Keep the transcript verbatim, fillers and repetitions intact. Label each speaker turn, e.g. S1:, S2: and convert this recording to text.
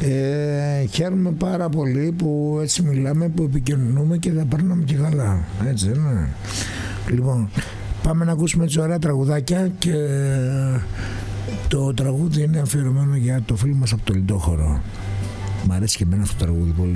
S1: Ε, χαίρομαι πάρα πολύ που έτσι μιλάμε, που επικοινωνούμε και θα περνάμε και καλά. Έτσι, ναι. Λοιπόν, πάμε να ακούσουμε έτσι ωραία τραγουδάκια και το τραγούδι είναι αφιερωμένο για το φίλο μας από το Λιντόχωρο. Μ' αρέσει και εμένα αυτό το τραγούδι πολύ.